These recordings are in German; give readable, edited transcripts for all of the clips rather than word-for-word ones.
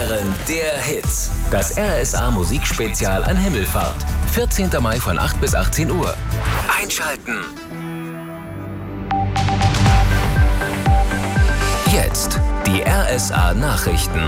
Herren, der Hit. Das RSA Musikspezial an Himmelfahrt. 14. Mai von 8 bis 18 Uhr. Einschalten. Jetzt die RSA Nachrichten.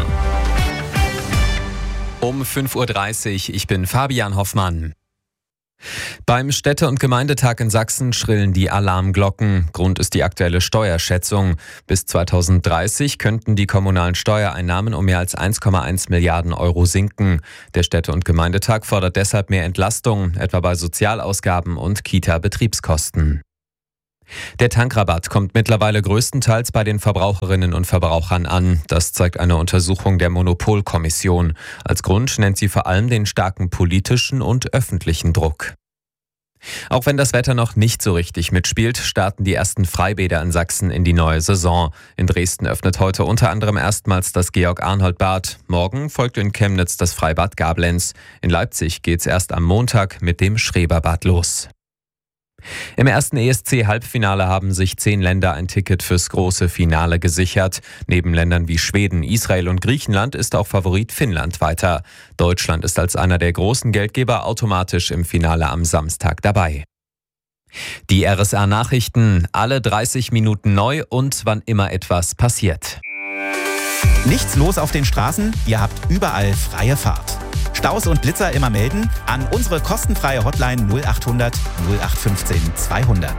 Um 5:30 Uhr, ich bin Fabian Hoffmann. Beim Städte- und Gemeindetag in Sachsen schrillen die Alarmglocken. Grund ist die aktuelle Steuerschätzung. Bis 2030 könnten die kommunalen Steuereinnahmen um mehr als 1,1 Milliarden Euro sinken. Der Städte- und Gemeindetag fordert deshalb mehr Entlastung, etwa bei Sozialausgaben und Kita-Betriebskosten. Der Tankrabatt kommt mittlerweile größtenteils bei den Verbraucherinnen und Verbrauchern an. Das zeigt eine Untersuchung der Monopolkommission. Als Grund nennt sie vor allem den starken politischen und öffentlichen Druck. Auch wenn das Wetter noch nicht so richtig mitspielt, starten die ersten Freibäder in Sachsen in die neue Saison. In Dresden öffnet heute unter anderem erstmals das Georg-Arnold-Bad. Morgen folgt in Chemnitz das Freibad Gablenz. In Leipzig geht's erst am Montag mit dem Schreberbad los. Im ersten ESC-Halbfinale haben sich 10 Länder ein Ticket fürs große Finale gesichert. Neben Ländern wie Schweden, Israel und Griechenland ist auch Favorit Finnland weiter. Deutschland ist als einer der großen Geldgeber automatisch im Finale am Samstag dabei. Die RSA-Nachrichten, alle 30 Minuten neu und wann immer etwas passiert. Nichts los auf den Straßen? Ihr habt überall freie Fahrt. Staus und Blitzer immer melden an unsere kostenfreie Hotline 0800 0815 200.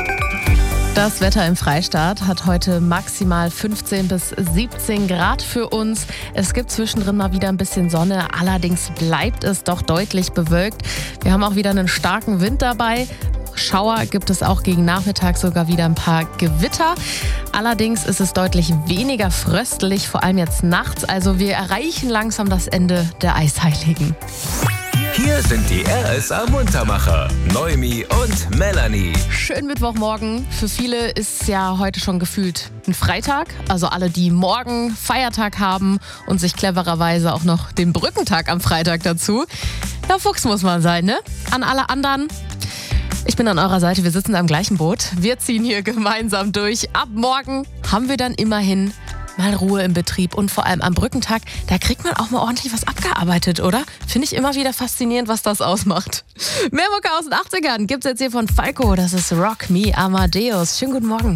Das Wetter im Freistaat hat heute maximal 15 bis 17 Grad für uns. Es gibt zwischendrin mal wieder ein bisschen Sonne, allerdings bleibt es doch deutlich bewölkt. Wir haben auch wieder einen starken Wind dabei. Schauer gibt es auch gegen Nachmittag, sogar wieder ein paar Gewitter. Allerdings ist es deutlich weniger fröstelig, vor allem jetzt nachts. Also wir erreichen langsam das Ende der Eisheiligen. Hier sind die RSA Muntermacher, Noemi und Melanie. Schönen Mittwochmorgen. Für viele ist ja heute schon gefühlt ein Freitag. Also alle, die morgen Feiertag haben und sich clevererweise auch noch den Brückentag am Freitag dazu. Ja, Fuchs muss man sein, ne? An alle anderen: ich bin an eurer Seite, wir sitzen am gleichen Boot. Wir ziehen hier gemeinsam durch. Ab morgen haben wir dann immerhin mal Ruhe im Betrieb. Und vor allem am Brückentag, da kriegt man auch mal ordentlich was abgearbeitet, oder? Finde ich immer wieder faszinierend, was das ausmacht. Mehr Mucke aus den 80ern gibt's jetzt hier von Falco. Das ist Rock Me Amadeus. Schönen guten Morgen.